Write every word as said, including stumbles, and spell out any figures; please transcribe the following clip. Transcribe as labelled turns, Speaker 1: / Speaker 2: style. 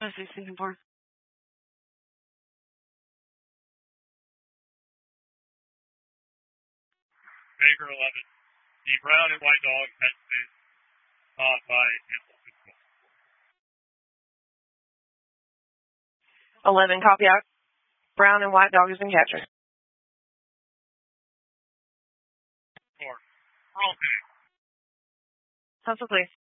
Speaker 1: What's he thinking for?
Speaker 2: Baker eleven. The brown and white dog has been caught by
Speaker 1: eleven, copy out. Brown and white dog has been captured.
Speaker 2: Four. Roll two.
Speaker 1: Hustle, please.